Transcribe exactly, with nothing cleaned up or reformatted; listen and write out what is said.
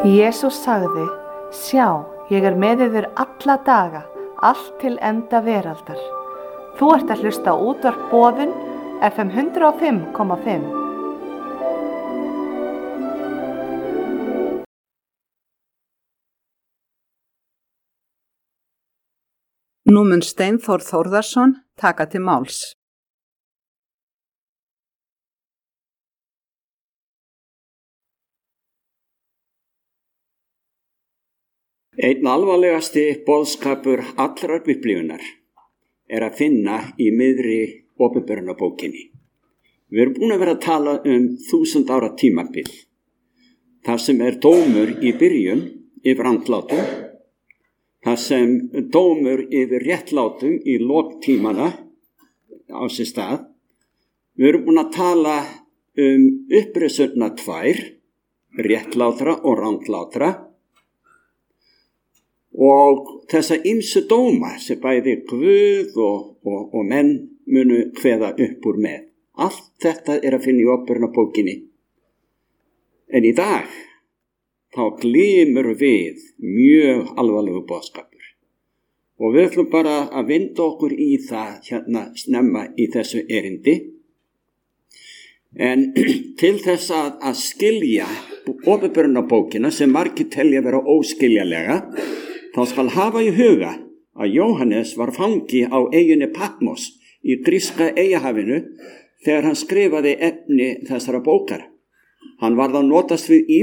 Jesús sagði, sjá, ég er með yður alla daga, allt til enda veraldar. Þú ert að hlusta á útvarp Boðun, F M hundrað og fimm komma fimm. Nú mun Steinþór Þórðarson taka til máls. Einn alvarlegasti boðskapur allrar biblíunnar er að finna í miðri opinberunarbókinni. Við erum búin að vera að tala um þúsund ára tímabil. Það sem er dómur í byrjun yfir andlátum, það sem dómur yfir réttlátum í lok tímana á sér stað. Við erum búin að tala um uppreisnirnar tvær, réttlátra og ranglátra, og þessa ýmsu dóma sem bæði Guð og, og, og menn munu kveða upp úr með. Allt þetta er að finna í opinberunarbókinni. En í dag þá glymur við mjög alvarlegu boðskapur. Og við ætlum bara að vinda okkur í það hérna snemma í þessu erindi. En til þess að, að skilja opinberunarbókina sem margir telja vera óskiljanlega, þá skal hafa í huga að Jóhannes var fangi á eyjunni Patmos í gríska eyjahafinu þegar hann skrifaði efni þessara bókar. Hann varð að notast við